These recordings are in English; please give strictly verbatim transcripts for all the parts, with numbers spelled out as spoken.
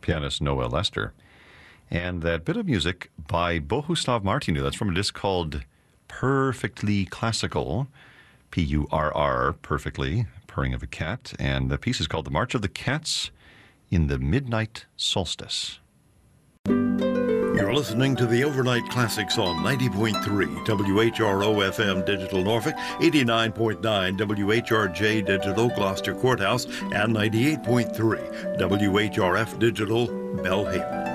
pianist Noah Lester. And that bit of music by Bohuslav Martinu, that's from a disc called Perfectly Classical, P U R R, perfectly, purring of a cat. And the piece is called The March of the Cats in the Midnight Solstice. You're listening to the Overnight Classics on ninety point three W H R O F M Digital Norfolk, eighty-nine point nine W H R J Digital Gloucester Courthouse, and ninety-eight point three W H R F Digital Belhaven.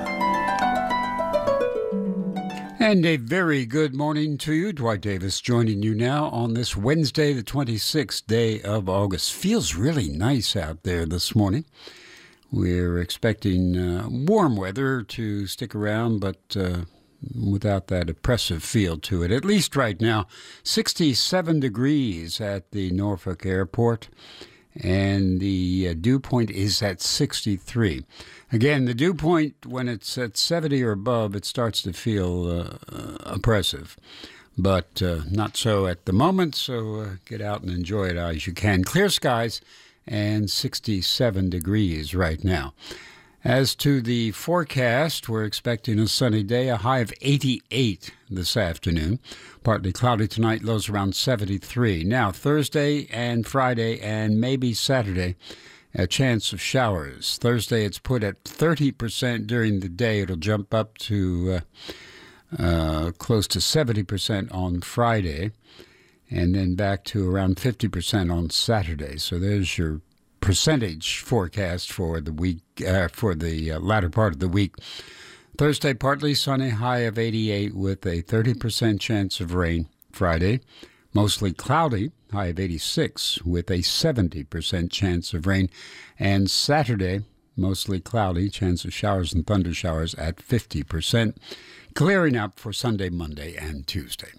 And a very good morning to you. Dwight Davis joining you now on this Wednesday, the twenty-sixth day of August. Feels really nice out there this morning. We're expecting uh, warm weather to stick around, but uh, without that oppressive feel to it. At least right now, sixty-seven degrees at the Norfolk Airport, and the uh, dew point is at sixty-three. Again, the dew point, when it's at seventy or above, it starts to feel uh, uh, oppressive. But uh, not so at the moment, so uh, get out and enjoy it as you can. Clear skies and sixty-seven degrees right now. As to the forecast, we're expecting a sunny day, a high of eighty-eight this afternoon. Partly cloudy tonight, lows around seventy-three. Now, Thursday and Friday and maybe Saturday, a chance of showers. Thursday, it's put at thirty percent during the day. It'll jump up to uh, uh, close to seventy percent on Friday, and then back to around fifty percent on Saturday. So there's your percentage forecast for the week, uh, for the uh, latter part of the week. Thursday, partly sunny, high of eighty-eight with a thirty percent chance of rain. Friday, mostly cloudy, high of eighty-six with a seventy percent chance of rain. And Saturday, mostly cloudy, chance of showers and thunder showers at fifty percent. Clearing up for Sunday, Monday, and Tuesday.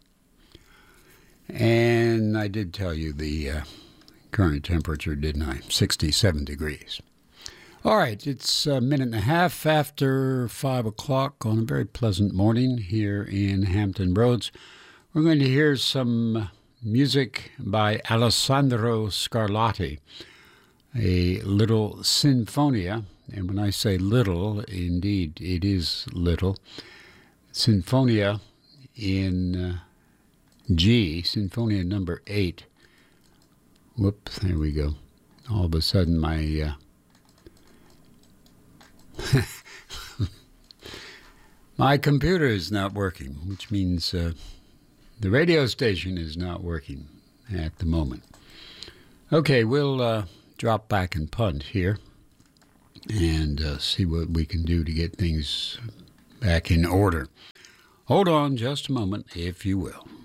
And I did tell you the uh, current temperature, didn't I? sixty-seven degrees. All right, it's a minute and a half after five o'clock on a very pleasant morning here in Hampton Roads. We're going to hear some music by Alessandro Scarlatti, a little sinfonia. And when I say little, indeed, it is little. Sinfonia in Uh, G, Sinfonia number eight. Whoops, there we go. All of a sudden my uh, my computer is not working, which means uh, the radio station is not working at the moment. Okay, we'll uh, drop back and punt here and uh, see what we can do to get things back in order. Hold on just a moment, if you will.